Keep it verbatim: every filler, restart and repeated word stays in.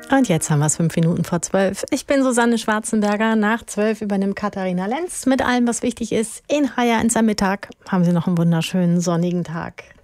Und jetzt haben wir es fünf Minuten vor zwölf. Ich bin Susanne Schwarzenberger. Nach zwölf übernimmt Katharina Lenz mit allem, was wichtig ist. In H R eins am Mittag haben Sie noch einen wunderschönen sonnigen Tag.